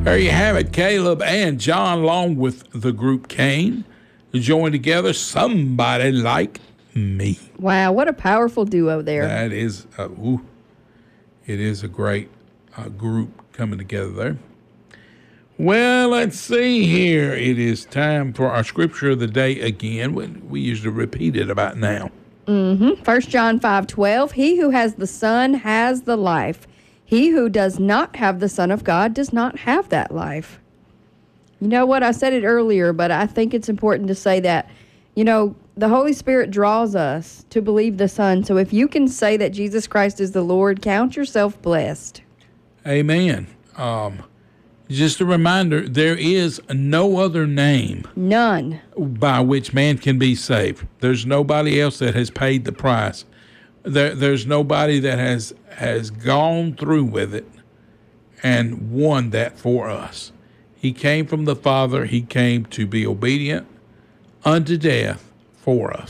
There you have it. Caleb and John, along with the group Cain, joined together. Somebody Like Me. Wow, what a powerful duo there. That is, it is a great group coming together there. Well, let's see here. It is time for our scripture of the day again. We usually repeat it about now. 1 John 5:12, he who has the Son has the life. He who does not have the Son of God does not have that life. You know what? I said it earlier, but I think it's important to say that, the Holy Spirit draws us to believe the Son. So if you can say that Jesus Christ is the Lord, count yourself blessed. Amen. Just a reminder, there is no other name. None. By which man can be saved. There's nobody else that has paid the price. There's nobody that has gone through with it and won that for us. He came from the Father. He came to be obedient unto death for us.